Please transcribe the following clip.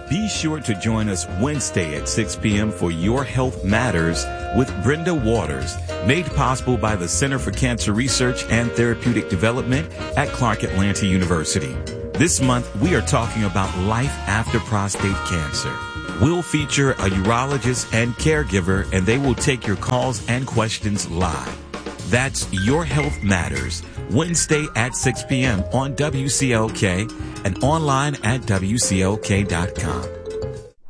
Be sure to join us Wednesday at 6 p.m. for Your Health Matters with Brenda Waters, made possible by the Center for Cancer Research and Therapeutic Development at Clark Atlanta University. This month, we are talking about life after prostate cancer. We'll feature a urologist and caregiver, and they will take your calls and questions live. That's Your Health Matters, Wednesday at 6 p.m. on WCLK and online at WCLK.com.